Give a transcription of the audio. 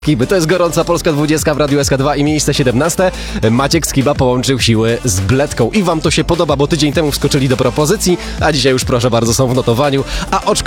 To jest gorąca Polska 20 w Radiu SK2 i miejsce 17. Maciek Skiba połączył siły z Bledką. I wam to się podoba, bo tydzień temu wskoczyli do propozycji, a dzisiaj już proszę bardzo są w notowaniu. A